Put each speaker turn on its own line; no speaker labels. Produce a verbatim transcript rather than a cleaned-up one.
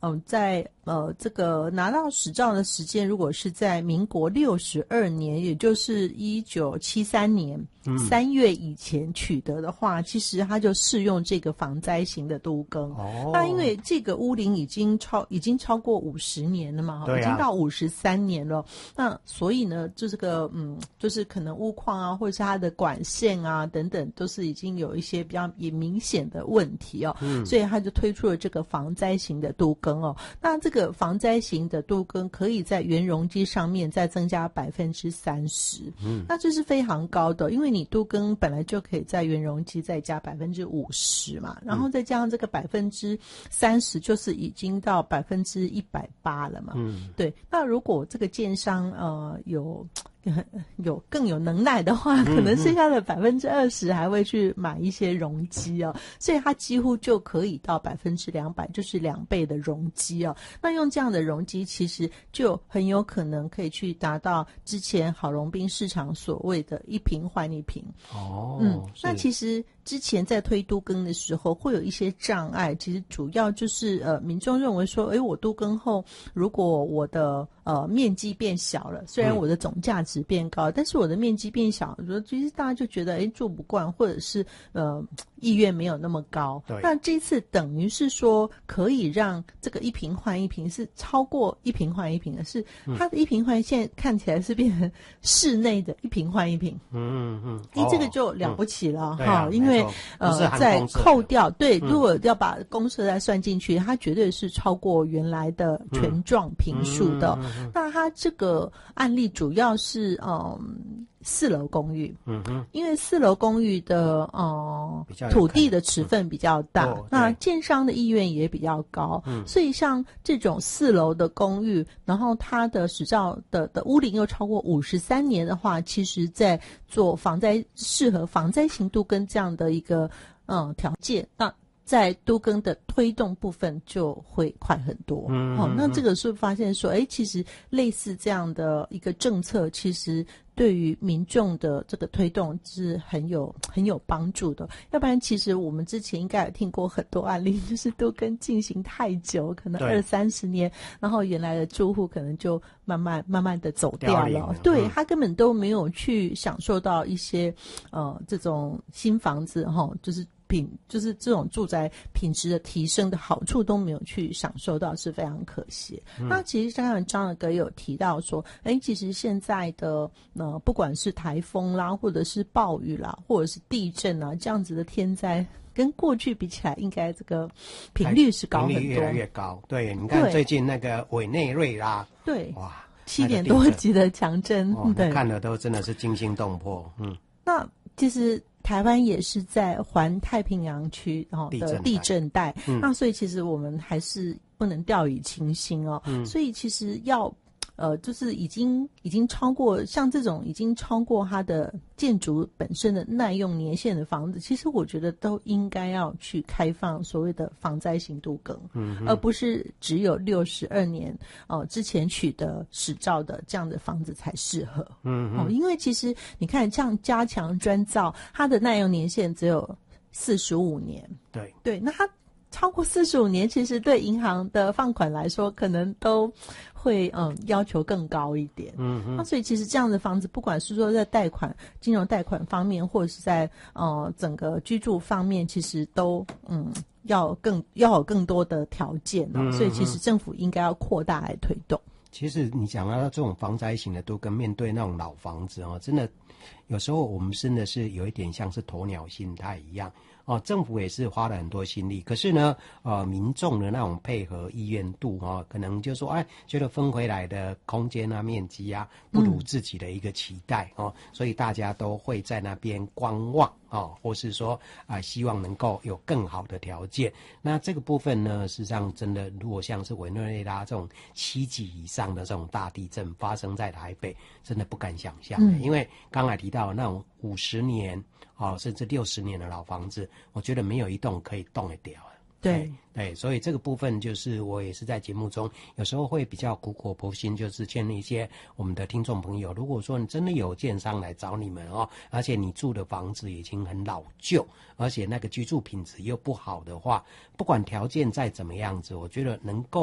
嗯、呃，在呃这个拿到执照的时间，如果是在民国六十二年，也就是一九七三年三月以前取得的话，嗯、其实它就适用这个防灾型的都更。哦，那因为这个屋龄已经超已经超过五十年了嘛，对啊、已经到五十三年了。那所以呢，就这个嗯，就是可能屋况啊，或者是它的管线啊等等，都是已经有一些比较也明显的问题哦。嗯，所以他就推出了这个防灾型的都更哦。那这个防灾型的都更可以在原容积上面再增加百分之三十。嗯，那这是非常高的，因为你都更本来就可以在原容积再加百分之五十嘛，然后再加上这个百分之三十，就是已经到百分之一百八了嘛。嗯，对。那如果这个建商呃有。有更有能耐的话，可能剩下的百分之二十还会去买一些容积哦，所以它几乎就可以到百分之两百，就是两倍的容积哦。那用这样的容积，其实就很有可能可以去达到之前郝龙斌市场所谓的一坪换一坪。哦，嗯，那其实之前在推都更的时候，会有一些障碍，其实主要就是呃，民众认为说，诶，我都更后，如果我的呃面积变小了，虽然我的总价值变高，嗯、但是我的面积变小，我觉得其实大家就觉得诶住不惯，或者是呃意愿没有那么高。那这次等于是说可以让这个一坪换一坪是超过一坪换一坪的，是它的一坪换现在看起来是变成室内的一坪换一坪。嗯嗯，诶、哦、这个就了不起了哈、嗯啊，因为呃在扣掉对，如果要把公设再算进去，它绝对是超过原来的权状坪数的。嗯嗯嗯、那它这个案例主要是嗯四楼公寓，嗯哼，因为四楼公寓的呃土地的持分比较大，嗯、那建商的意愿也比较高，嗯，所以像这种四楼的公寓，然后它的实照的的屋龄又超过五十三年的话，其实在做防灾适合防灾型都更这样的一个嗯条件，那在都更的推动部分就会快很多。嗯，好、哦，那这个是发现说，哎，其实类似这样的一个政策，其实对于民众的这个推动是很有很有帮助的。要不然，其实我们之前应该有听过很多案例，就是都更进行太久，可能二三十年，然后原来的住户可能就慢慢慢慢的走掉了。了对、嗯、他根本都没有去享受到一些呃这种新房子哈、哦，就是。品就是这种住宅品质的提升的好处都没有去享受到，是非常可惜。嗯、那其实刚刚张大哥有提到说，哎，其实现在的呃，不管是台风啦，或者是暴雨啦，或者是地震啊，这样子的天灾，跟过去比起来，应该这个频率是高很多，
频率越来越高。对，你看最近那个委内瑞拉，
对，
哇，
七点多级的强震，
哦、
对，
看了都真的是惊心动魄。嗯，
那其实。台湾也是在环太平洋区哦的地震带，嗯、那所以其实我们还是不能掉以轻心哦。嗯、所以其实要呃，就是已经已经超过像这种已经超过它的建筑本身的耐用年限的房子，其实我觉得都应该要去开放所谓的防灾型都更，嗯，而不是只有六十二年呃之前取得使照的这样的房子才适合，嗯哦，因为其实你看像加强砖造，它的耐用年限只有四十五年，
对
对，那它超过四十五年，其实对银行的放款来说，可能都会嗯要求更高一点。嗯嗯。那所以其实这样的房子，不管是说在贷款、金融贷款方面，或者是在呃整个居住方面，其实都嗯要更要有更多的条件哦。嗯嗯。所以其实政府应该要扩大来推动。
其实你讲到这种防灾型的都跟面对那种老房子哦，真的有时候我们真的是有一点像是鸵鸟心态一样。哦，政府也是花了很多心力，可是呢，呃，民众的那种配合意愿度哦，可能就说，哎，觉得分回来的空间啊、面积啊，不如自己的一个期待、嗯、哦，所以大家都会在那边观望哦，或是说啊、呃，希望能够有更好的条件。那这个部分呢，事实上真的，如果像是委内瑞拉这种七级以上的这种大地震发生在台北，真的不敢想象、嗯，因为刚才提到那种五十年。哦，甚至六十年的老房子，我觉得没有一栋可以动得掉。
对
对，所以这个部分就是我也是在节目中有时候会比较苦口婆心，就是建议一些我们的听众朋友，如果说你真的有建商来找你们哦，而且你住的房子已经很老旧，而且那个居住品质又不好的话，不管条件再怎么样子，我觉得能够